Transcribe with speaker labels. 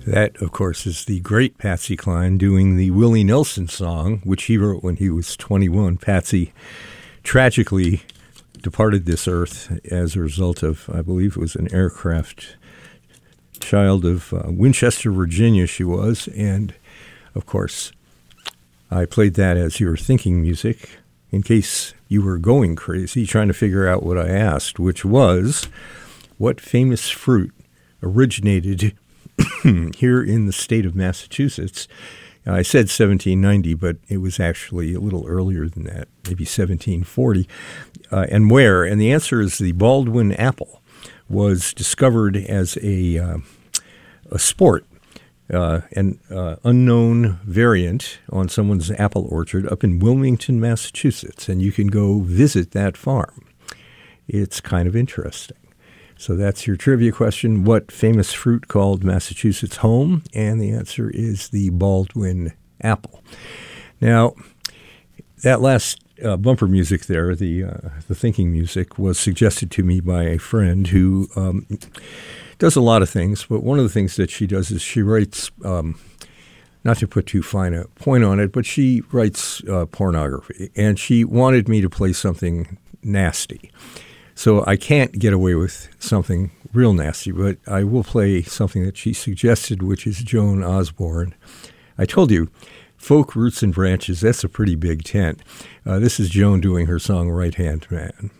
Speaker 1: That, of course, is the great Patsy Cline doing the Willie Nelson song, which he wrote when he was 21. Patsy tragically departed this earth as a result of, I believe it was an aircraft. Child of Winchester, Virginia, she was. And, of course, I played that as your thinking music in case you were going crazy trying to figure out what I asked, which was, what famous fruit originated here in the state of Massachusetts? I said 1790, but it was actually a little earlier than that, maybe 1740. And where? And the answer is the Baldwin apple was discovered as a sport, an unknown variant on someone's apple orchard up in Wilmington, Massachusetts. And you can go visit that farm. It's kind of interesting. So that's your trivia question. What famous fruit called Massachusetts home? And the answer is the Baldwin apple. Now, that last bumper music there, the thinking music, was suggested to me by a friend who does a lot of things. But one of the things that she does is she writes, not to put too fine a point on it, but she writes pornography. And she wanted me to play something nasty. So I can't get away with something real nasty, but I will play something that she suggested, which is Joan Osborne. I told you, folk, roots, and branches, that's a pretty big tent. This is Joan doing her song Right Hand Man.